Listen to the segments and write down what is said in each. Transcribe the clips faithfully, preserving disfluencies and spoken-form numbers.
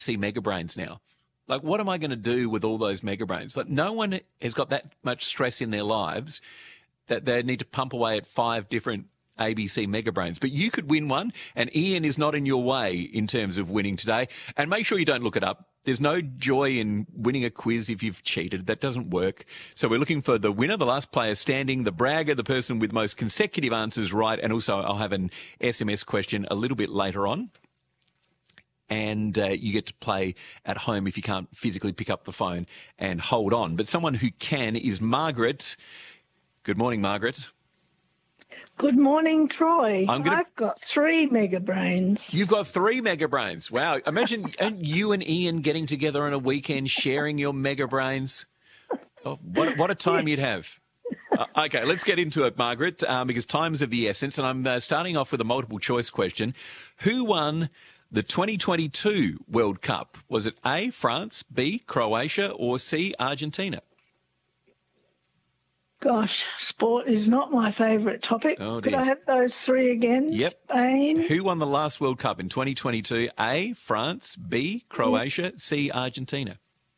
see mega brains now. Like, what am I going to do with all those mega brains? Like, no one has got that much stress in their lives that they need to pump away at five different A B C mega brains. But you could win one, and Ian is not in your way in terms of winning today. And make sure you don't look it up. There's no joy in winning a quiz if you've cheated. That doesn't work. So we're looking for the winner, the last player standing, the bragger, the person with most consecutive answers right. And also I'll have an S M S question a little bit later on. And uh, you get to play at home if you can't physically pick up the phone and hold on. But someone who can is Margaret. Good morning, Margaret. Good morning, Troy. I'm gonna... I've got three mega brains. You've got three mega brains. Wow. Imagine you and Ian getting together on a weekend, sharing your mega brains. Oh, what, what a time you'd have. Uh, okay, let's get into it, Margaret, um, because time's of the essence. And I'm uh, starting off with a multiple choice question. Who won the twenty twenty-two World Cup? Was it A, France, B, Croatia, or C, Argentina? Gosh, sport is not my favourite topic. Oh, Could dear. I have those three again? Yep. Spain. Who won the last World Cup in twenty twenty-two? A, France, B, Croatia, C, Argentina?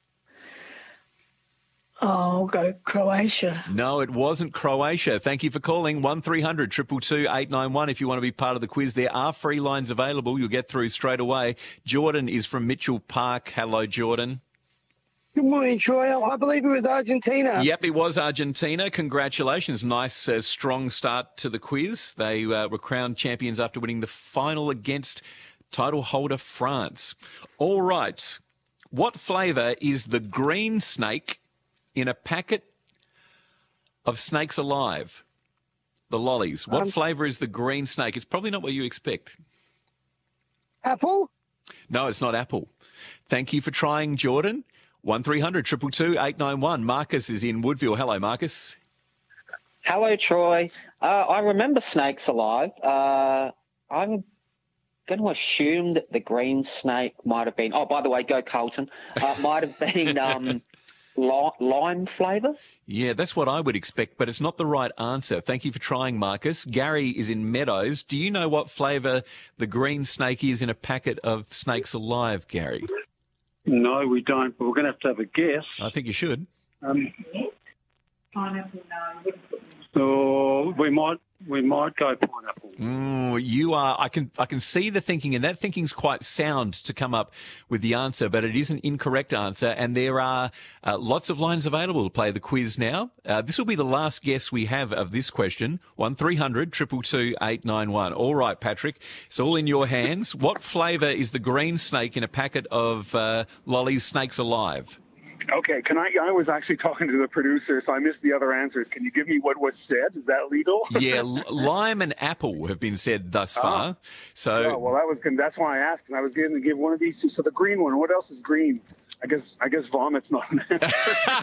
Oh, I'll go Croatia. No, it wasn't Croatia. Thank you for calling. one three hundred two two two eight nine one if you want to be part of the quiz. There are free lines available. You'll get through straight away. Jordan is from Mitchell Park. Hello, Jordan. Good morning, Troy. I believe it was Argentina. Yep, it was Argentina. Congratulations. Nice, uh, strong start to the quiz. They uh, were crowned champions after winning the final against title holder France. All right. What flavour is the green snake in a packet of Snakes Alive? The lollies. What Um, flavour is the green snake? It's probably not what you expect. Apple? No, it's not apple. Thank you for trying, Jordan. one three hundred two two two eight nine one. Marcus is in Woodville. Hello, Marcus. Hello, Troy. Uh, I remember Snakes Alive. Uh, I'm going to assume that the green snake might have been... Oh, by the way, go Carlton. Uh, might have been um, li- lime flavour. Yeah, that's what I would expect, but it's not the right answer. Thank you for trying, Marcus. Gary is in Meadows. Do you know what flavour the green snake is in a packet of Snakes Alive, Gary? No, we don't, but we're going to have to have a guess. I think you should. Um, so we might we might go pineapple. Mm, you are. I can. I can see the thinking, and that thinking's quite sound to come up with the answer, but it is an incorrect answer. And there are uh, lots of lines available to play the quiz now. Uh, this will be the last guess we have of this question. One three hundred two two two eight nine one. All right, Patrick, it's all in your hands. What flavour is the green snake in a packet of uh, lollies Snakes Alive? Okay, can I? I was actually talking to the producer, so I missed the other answers. Can you give me what was said? Is that legal? Yeah, l- lime and apple have been said thus far. Ah. So, Oh, well, that was that's why I asked. And I was going to give one of these two. So the green one. What else is green? I guess I guess vomit's not an answer.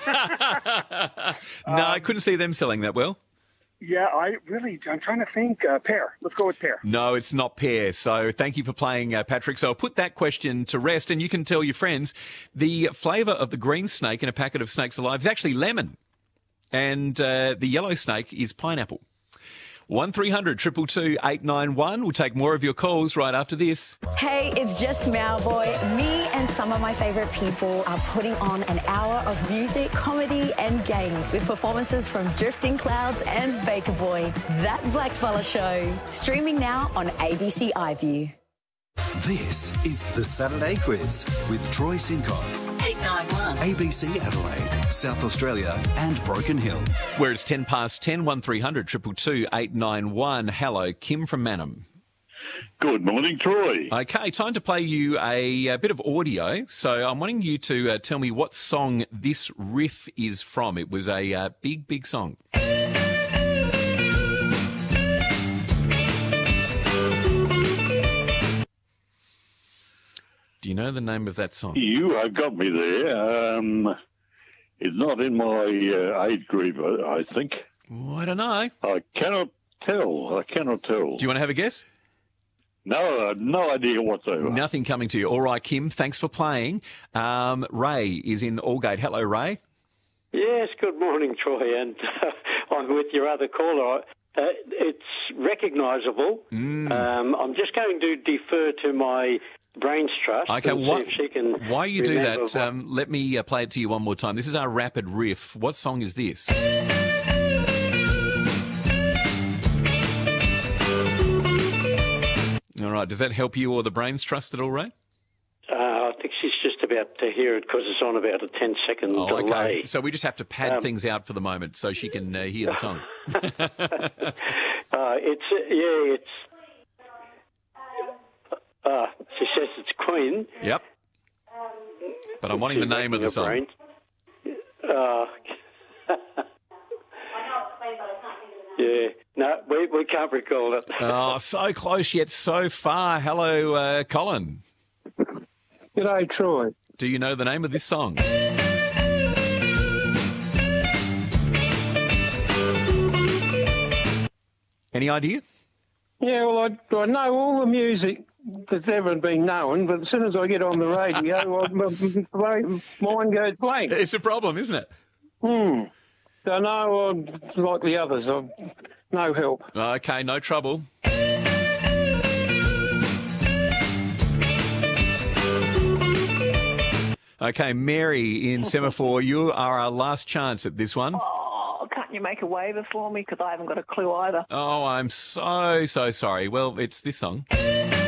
no, I couldn't see them selling that well. Yeah, I really. I'm trying to think. Uh, pear. Let's go with pear. No, it's not pear. So thank you for playing, uh, Patrick. So I'll put that question to rest, and you can tell your friends the flavour of the green snake in a packet of Snakes Alive is actually lemon, and uh, the yellow snake is pineapple. one three hundred two two two eight nine one. We'll take more of your calls right after this. Hey, it's just Malboy. Me and some of my favourite people are putting on an hour of music, comedy and games with performances from Drifting Clouds and Baker Boy. That Blackfella Show. Streaming now on A B C iView. This is the Saturday Quiz with Troy Sincott. eight nine one. A B C Adelaide, South Australia and Broken Hill. Where it's ten past ten, one three hundred two two two eight nine one. Hello, Kim from Mannum. Good morning, Troy. Okay, time to play you a, a bit of audio. So I'm wanting you to uh, tell me what song this riff is from. It was a uh, big, big song. Do you know the name of that song? You have got me there. Um, it's not in my uh, age group, I I think. Oh, I don't know. I cannot tell. I cannot tell. Do you want to have a guess? No, I have no idea whatsoever. Nothing coming to you. All right, Kim, thanks for playing. Um, Ray is in Aldgate. Hello, Ray. Yes, good morning, Troy, and uh, I'm with your other caller. Uh, it's recognisable. Mm. Um, I'm just going to defer to my Brains Trust. Okay, and what, see if she can while you do remember that, what- um, let me uh, play it to you one more time. This is our rapid riff. What song is this? All right, does that help you or the Brains Trust at all, Ray? uh, I think she's just about to hear it because it's on about a ten second Oh, delay. okay. So we just have to pad Um, things out for the moment so she can uh, hear the song. Uh, it's uh, yeah, it's. Uh, she says it's Queen. Yep. But I'm wanting the name of the song. Brains. Uh, yeah, no, we we can't recall it. Oh, so close yet so far. Hello, uh, Colin. G'day, Troy. Do you know the name of this song? Any idea? Yeah, well, I, I know all the music that's ever been known, but as soon as I get on the radio, I, my mind goes blank. It's a problem, isn't it? Hmm. So no, I'm like the others. I'm no help. Okay, no trouble. Okay, Mary in Semaphore, you are our last chance at this one. Oh, can't you make a waiver for me? Because I haven't got a clue either. Oh, I'm so, so sorry. Well, it's this song.